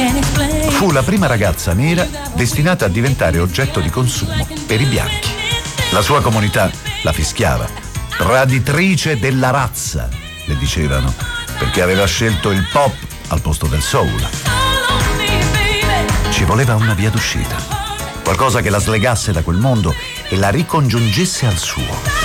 Fu la prima ragazza nera destinata a diventare oggetto di consumo per i bianchi. La sua comunità la fischiava. Raditrice della razza, le dicevano, perché aveva scelto il pop al posto del soul. Ci voleva una via d'uscita, qualcosa che la slegasse da quel mondo e la ricongiungesse al suo.